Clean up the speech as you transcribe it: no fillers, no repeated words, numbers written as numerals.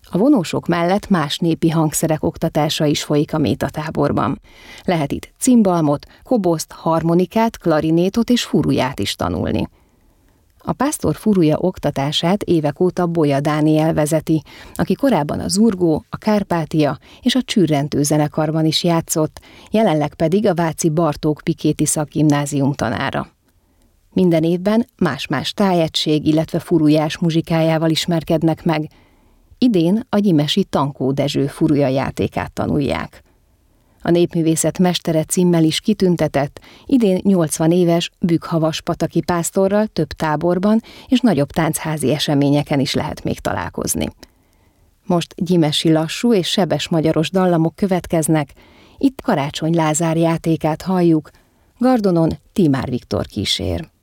A vonósok mellett más népi hangszerek oktatása is folyik a métatáborban. Lehet itt cimbalmot, koboszt, harmonikát, klarinétot és furuját is tanulni. A pásztor furuja oktatását évek óta Bolya Dániel vezeti, aki korábban a Zurgó, a Kárpátia és a Csürrentő zenekarban is játszott, jelenleg pedig a váci Bartók Pikéti Szakgimnázium tanára. Minden évben más-más tájegység, illetve furujás muzsikájával ismerkednek meg. Idén a gyimesi Tankó Dezső furuja játékát tanulják. A népművészet mestere címmel is kitüntetett, idén 80 éves Bükkhavas-pataki pásztorral több táborban és nagyobb táncházi eseményeken is lehet még találkozni. Most gyimesi lassú és sebes magyaros dallamok következnek, itt Karácsony Lázár játékát halljuk, Gardonon Tímár Viktor kísér.